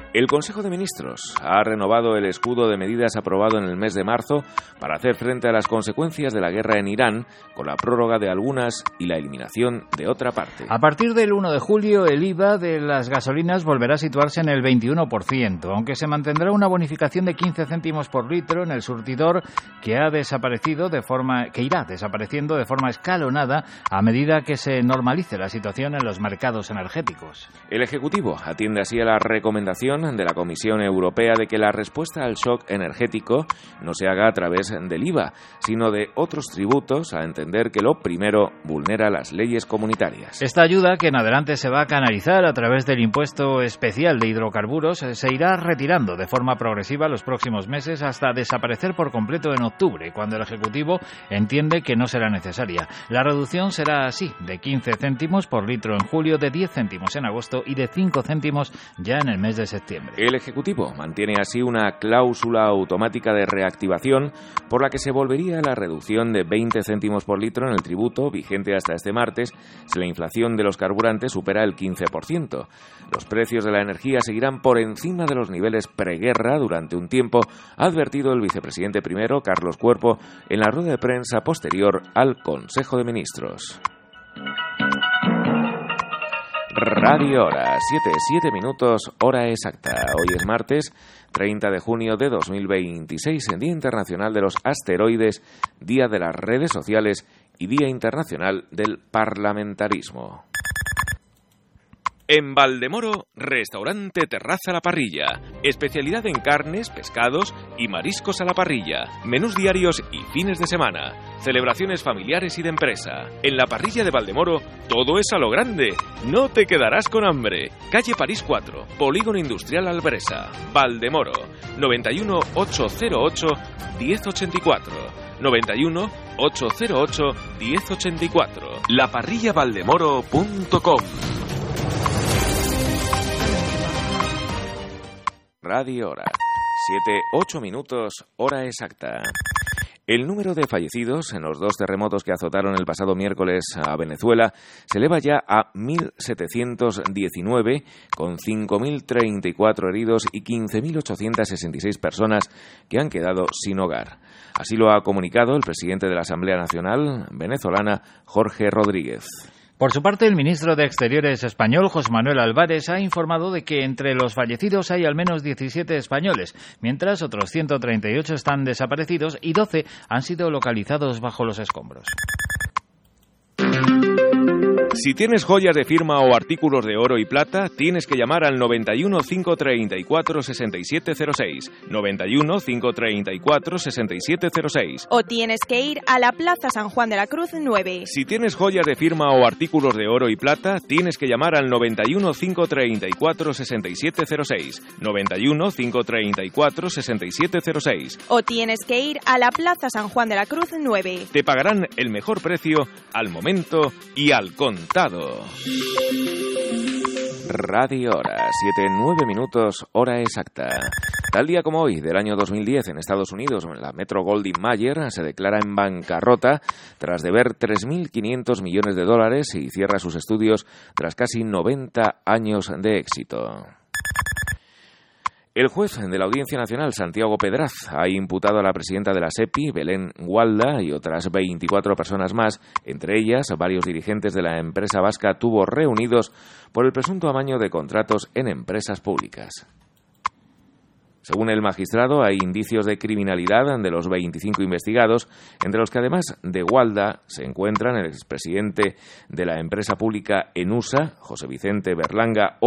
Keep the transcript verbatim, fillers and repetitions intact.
El Consejo de Ministros ha renovado el escudo de medidas aprobado en el mes de marzo para hacer frente a las consecuencias de la guerra en Irán, con la prórroga de algunas y la eliminación de otra parte. A partir del uno de julio, el I V A de las gasolinas volverá a situarse en el veintiuno por ciento, aunque se mantendrá una bonificación de quince céntimos por litro en el surtidor que ha desaparecido de forma que irá desapareciendo de forma escalonada a medida que se normalice la situación en los mercados energéticos. El Ejecutivo atiende así a la recomendación de la Comisión Europea de que la respuesta al shock energético no se haga a través del I V A, sino de otros tributos, a entender que lo primero vulnera las leyes comunitarias. Esta ayuda, que en adelante se va a canalizar a través del impuesto especial de hidrocarburos, se irá retirando de forma progresiva los próximos meses hasta desaparecer por completo en octubre, cuando el Ejecutivo entiende que no será necesaria. La reducción será así, de quince céntimos por litro en julio, de diez céntimos en agosto y de cinco céntimos ya en el mes de septiembre. El Ejecutivo mantiene así una cláusula automática de reactivación por la que se volvería a la reducción de veinte céntimos por litro en el tributo vigente hasta este martes si la inflación de los carburantes supera el quince por ciento. Los precios de la energía seguirán por encima de los niveles preguerra durante un tiempo, ha advertido el vicepresidente primero, Carlos Cuerpo, en la rueda de prensa posterior al Consejo de Ministros. Radio Hora, siete, siete minutos, hora exacta. Hoy es martes, treinta de junio de dos mil veintiséis, en Día Internacional de los Asteroides, Día de las Redes Sociales y Día Internacional del Parlamentarismo. En Valdemoro, restaurante Terraza a la Parrilla. Especialidad en carnes, pescados y mariscos a la parrilla. Menús diarios y fines de semana. Celebraciones familiares y de empresa. En la parrilla de Valdemoro, todo es a lo grande. No te quedarás con hambre. Calle París cuatro, Polígono Industrial Albresa. Valdemoro, noventa y uno, ochocientos ocho, diez ochenta y cuatro. noventa y uno, ochocientos ocho, diez ochenta y cuatro. la parrilla valdemoro punto com. Radio Hora, siete, ocho minutos, hora exacta. El número de fallecidos en los dos terremotos que azotaron el pasado miércoles a Venezuela se eleva ya a mil setecientos diecinueve, con cinco mil treinta y cuatro heridos y quince mil ochocientos sesenta y seis personas que han quedado sin hogar. Así lo ha comunicado el presidente de la Asamblea Nacional venezolana, Jorge Rodríguez. Por su parte, el ministro de Exteriores español, José Manuel Álvarez, ha informado de que entre los fallecidos hay al menos diecisiete españoles, mientras otros ciento treinta y ocho están desaparecidos y doce han sido localizados bajo los escombros. Si tienes joyas de firma o artículos de oro y plata, tienes que llamar al noventa y uno, cinco treinta y cuatro, sesenta y siete cero seis. noventa y uno, cinco treinta y cuatro, sesenta y siete cero seis. O tienes que ir a la Plaza San Juan de la Cruz nueve. Si tienes joyas de firma o artículos de oro y plata, tienes que llamar al noventa y uno, cinco treinta y cuatro, sesenta y siete cero seis. noventa y uno, cinco treinta y cuatro, sesenta y siete cero seis. O tienes que ir a la Plaza San Juan de la Cruz nueve. Te pagarán el mejor precio al momento y al contado. Radio Hora, siete, nueve minutos, hora exacta. Tal día como hoy, del año dos mil diez, en Estados Unidos, la Metro Goldwyn Mayer se declara en bancarrota tras deber tres mil quinientos millones de dólares y cierra sus estudios tras casi noventa años de éxito. El juez de la Audiencia Nacional, Santiago Pedraz, ha imputado a la presidenta de la SEPI, Belén Gualda, y otras veinticuatro personas más, entre ellas varios dirigentes de la empresa vasca Tubos Reunidos, por el presunto amaño de contratos en empresas públicas. Según el magistrado, hay indicios de criminalidad de los veinticinco investigados, entre los que además de Gualda se encuentran el expresidente de la empresa pública Enusa, José Vicente Berlanga,